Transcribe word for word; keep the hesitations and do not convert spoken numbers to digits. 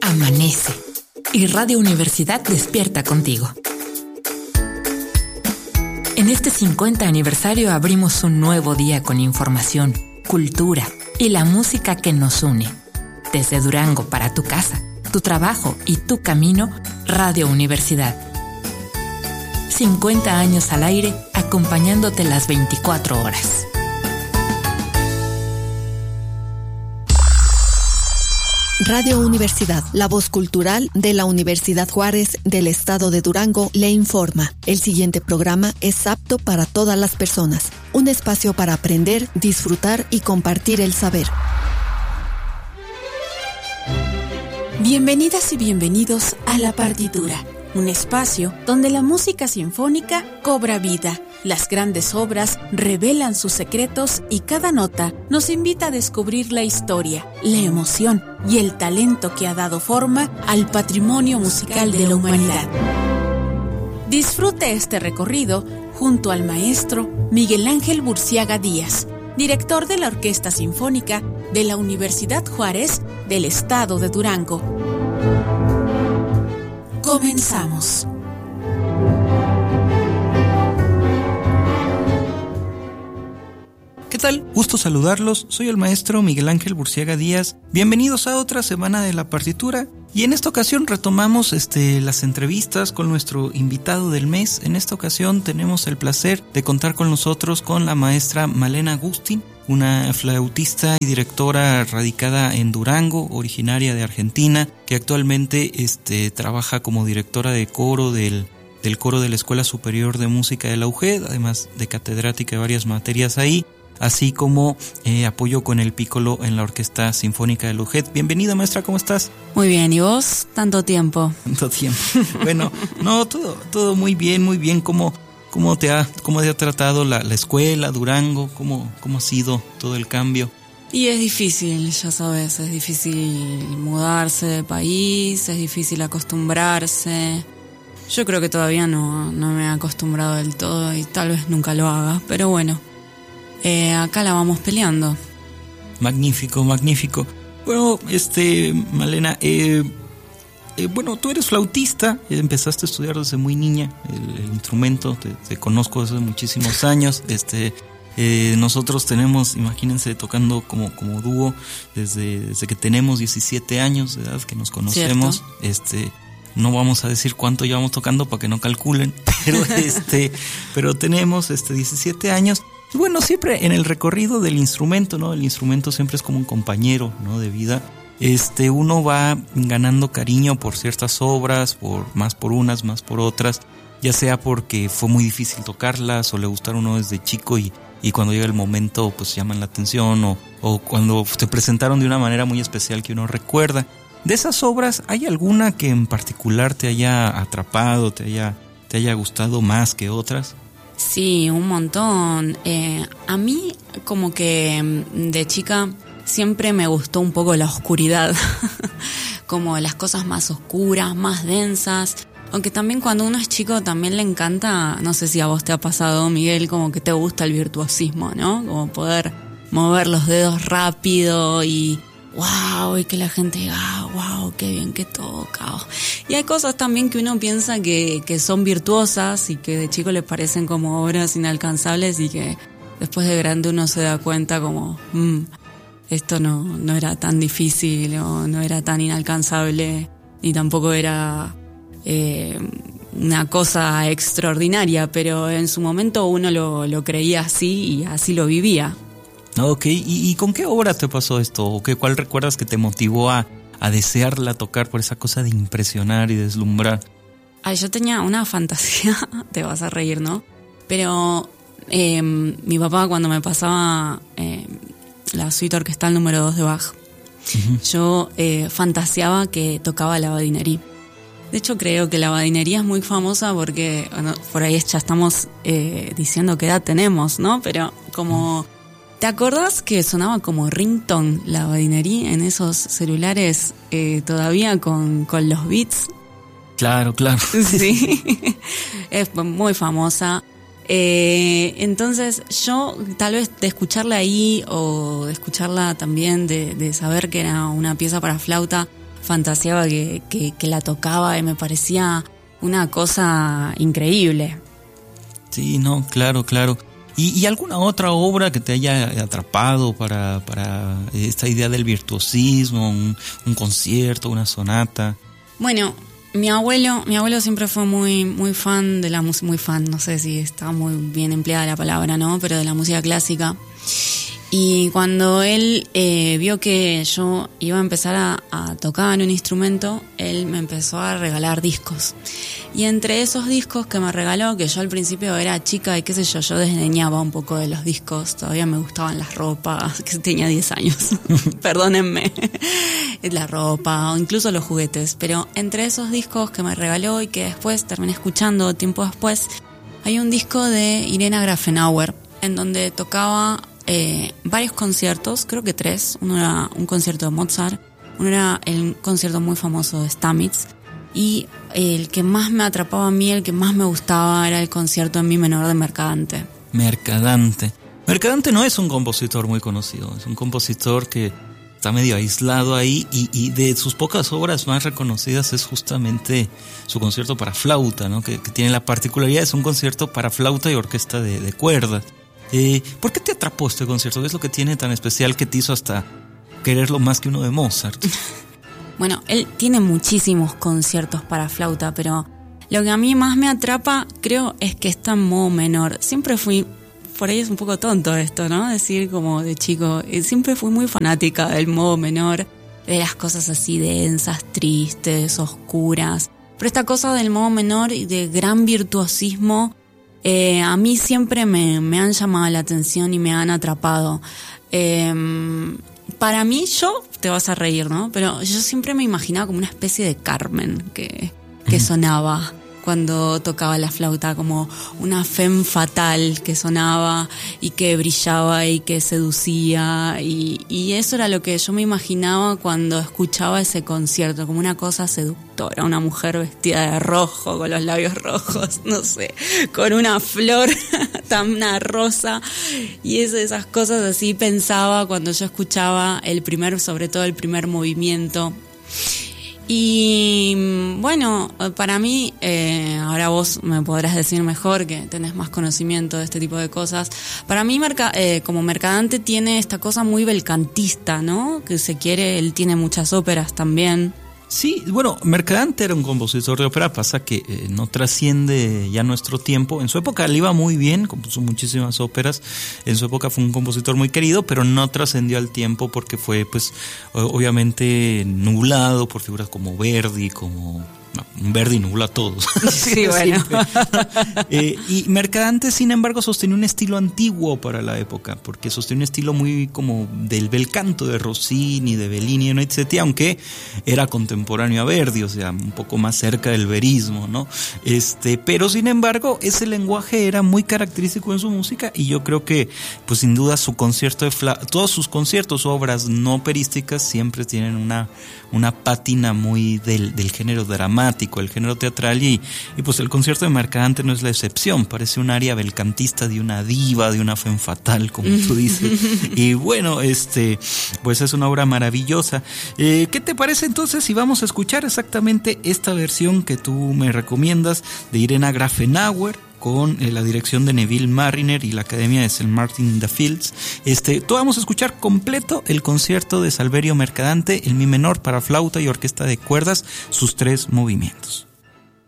Amanece y Radio Universidad despierta contigo. En este cincuenta aniversario abrimos un nuevo día con información, cultura y la música que nos une. Desde Durango para tu casa, tu trabajo y tu camino, Radio Universidad. cincuenta años al aire, acompañándote las veinticuatro horas. Radio Universidad, la voz cultural de la Universidad Juárez del Estado de Durango, le informa. El siguiente programa es apto para todas las personas. Un espacio para aprender, disfrutar y compartir el saber. Bienvenidas y bienvenidos a La Partitura, un espacio donde la música sinfónica cobra vida. Las grandes obras revelan sus secretos y cada nota nos invita a descubrir la historia, la emoción y el talento que ha dado forma al patrimonio musical de la humanidad. Disfrute este recorrido junto al maestro Miguel Ángel Burciaga Díaz, director de la Orquesta Sinfónica de la Universidad Juárez del Estado de Durango. Comenzamos. ¿Qué tal? Gusto saludarlos, soy el maestro Miguel Ángel Burciaga Díaz. Bienvenidos a otra semana de La Partitura. Y en esta ocasión retomamos este, las entrevistas con nuestro invitado del mes. En esta ocasión tenemos el placer de contar con nosotros con la maestra Malena Agustín, una flautista y directora radicada en Durango, originaria de Argentina, que actualmente este, trabaja como directora de coro del, del coro de la Escuela Superior de Música de la U G E D, además de catedrática de varias materias ahí, así como eh, apoyo con el pícolo en la Orquesta Sinfónica de la U G E D. Bienvenida, maestra, ¿cómo estás? Muy bien, ¿y vos? Tanto tiempo. Tanto tiempo. Bueno, no, todo, todo muy bien, muy bien. ¿Cómo, cómo te ha, cómo te ha tratado la, la escuela, Durango? ¿Cómo, cómo ha sido todo el cambio? Y es difícil, ya sabes, es difícil mudarse de país, es difícil acostumbrarse. Yo creo que todavía no, no me he acostumbrado del todo y tal vez nunca lo haga, pero bueno. Eh, acá la vamos peleando. Magnífico, magnífico. Bueno, este, Malena, eh, eh, bueno, tú eres flautista, empezaste a estudiar desde muy niña el, el instrumento, te, te conozco desde muchísimos años. Este, eh, nosotros tenemos, imagínense, tocando como, como dúo desde, desde que tenemos diecisiete años de edad que nos conocemos. ¿Cierto? Este, no vamos a decir cuánto llevamos tocando para que no calculen, pero este, pero tenemos este diecisiete años. Y bueno, siempre en el recorrido del instrumento, ¿no? El instrumento siempre es como un compañero, ¿no? De vida. Este, uno va ganando cariño por ciertas obras, por más por unas, más por otras, ya sea porque fue muy difícil tocarlas o le gustaron uno desde chico y, y cuando llega el momento pues llaman la atención o, o cuando te presentaron de una manera muy especial que uno recuerda. De esas obras, ¿hay alguna que en particular te haya atrapado, te haya, te haya gustado más que otras? Sí, un montón. Eh, a mí como que de chica siempre me gustó un poco la oscuridad, como las cosas más oscuras, más densas. Aunque también cuando uno es chico también le encanta, no sé si a vos te ha pasado, Miguel, como que te gusta el virtuosismo, ¿no? Como poder mover los dedos rápido y wow, y que la gente diga, ah, wow, qué bien que toca. Y hay cosas también que uno piensa que, que son virtuosas y que de chico les parecen como obras inalcanzables y que después de grande uno se da cuenta como, mmm, esto no, no era tan difícil o no era tan inalcanzable y tampoco era eh, una cosa extraordinaria, pero en su momento uno lo, lo creía así y así lo vivía. Ok, ¿Y, ¿y con qué obra te pasó esto? ¿O qué, cuál recuerdas que te motivó a, a desearla tocar por esa cosa de impresionar y deslumbrar? Ay, yo tenía una fantasía, te vas a reír, ¿no? Pero eh, mi papá cuando me pasaba eh, la suite orquestal número dos de Bach, uh-huh. yo eh, fantaseaba que tocaba la badinerie. De hecho, creo que la badinería es muy famosa porque, bueno, por ahí ya estamos eh, diciendo qué edad tenemos, ¿no? Pero como... Uh-huh. ¿Te acordás que sonaba como ringtone la badinerie en esos celulares eh, todavía con, con los beats? Claro, claro. Sí, es muy famosa. Eh, entonces yo tal vez de escucharla ahí o de escucharla también, de, de saber que era una pieza para flauta, fantaseaba que, que, que la tocaba y me parecía una cosa increíble. Sí, no, claro, claro. ¿Y, y alguna otra obra que te haya atrapado para, para esta idea del virtuosismo, un, un concierto, una sonata? Bueno, mi abuelo, mi abuelo siempre fue muy, muy fan de la música, muy fan, no sé si está muy bien empleada la palabra, ¿no? Pero de la música clásica. Y cuando él eh, vio que yo iba a empezar a, a tocar un instrumento, él me empezó a regalar discos. Y entre esos discos que me regaló, que yo al principio era chica y qué sé yo, yo desdeñaba un poco de los discos, todavía me gustaban las ropas, que tenía diez años, perdónenme, la ropa o incluso los juguetes. Pero entre esos discos que me regaló y que después terminé escuchando tiempo después, hay un disco de Irena Grafenauer, en donde tocaba Eh, varios conciertos, creo que tres. Uno era un concierto de Mozart, uno era el concierto muy famoso de Stamitz, y el que más me atrapaba a mí, el que más me gustaba, era el concierto en mi menor de Mercadante. Mercadante. Mercadante no es un compositor muy conocido, es un compositor que está medio aislado ahí, y, y de sus pocas obras más reconocidas es justamente su concierto para flauta, ¿no? Que, que tiene la particularidad, es un concierto para flauta y orquesta de, de cuerdas. Eh, ¿Por qué te atrapó este concierto? ¿Qué es lo que tiene tan especial que te hizo hasta quererlo más que uno de Mozart? Bueno, él tiene muchísimos conciertos para flauta, pero lo que a mí más me atrapa, creo, es que está en modo menor. Siempre fui, por ahí es un poco tonto esto, ¿no? Decir como de chico, siempre fui muy fanática del modo menor, de las cosas así densas, tristes, oscuras. Pero esta cosa del modo menor y de gran virtuosismo, Eh, a mí siempre me, me han llamado la atención y me han atrapado. Eh, para mí, yo, te vas a reír, ¿no? Pero yo siempre me imaginaba como una especie de Carmen que, que sonaba cuando tocaba la flauta, como una femme fatale que sonaba y que brillaba y que seducía, y, y eso era lo que yo me imaginaba cuando escuchaba ese concierto, como una cosa seductora, una mujer vestida de rojo, con los labios rojos, no sé, con una flor, una rosa, y es, esas cosas así pensaba cuando yo escuchaba el primer, sobre todo el primer movimiento. Y bueno, para mí, eh, ahora vos me podrás decir mejor que tenés más conocimiento de este tipo de cosas. Para mí, merca, eh, como Mercadante tiene esta cosa muy belcantista, ¿no? Que se quiere, él tiene muchas óperas también. Sí, bueno, Mercadante era un compositor de ópera, pasa que eh, no trasciende ya nuestro tiempo. En su época le iba muy bien, compuso muchísimas óperas, en su época fue un compositor muy querido, pero no trascendió al tiempo porque fue, pues, obviamente nublado por figuras como Verdi, como... No, Verdi nubla a todos. Sí, bueno. eh, y Mercadante, sin embargo, sostenía un estilo antiguo para la época, porque sostenía un estilo muy como del bel canto de Rossini, de Bellini, etcétera, aunque era contemporáneo a Verdi, o sea, un poco más cerca del verismo, ¿no? Este, pero sin embargo, ese lenguaje era muy característico en su música, y yo creo que, pues sin duda, su concierto de fla- todos sus conciertos, obras no operísticas, siempre tienen una, una pátina muy del, del género dramático, el género teatral, y, y pues el concierto de Mercadante no es la excepción, parece un aria belcantista de una diva, de una femme fatale, como tú dices. Y bueno, este, pues es una obra maravillosa. Eh, ¿Qué te parece entonces si vamos a escuchar exactamente esta versión que tú me recomiendas de Irena Grafenauer, con eh, la dirección de Neville Marriner y la Academia de Saint Martin in the Fields? Este, tú vamos a escuchar completo el concierto de Salverio Mercadante, el mi menor para flauta y orquesta de cuerdas, sus tres movimientos.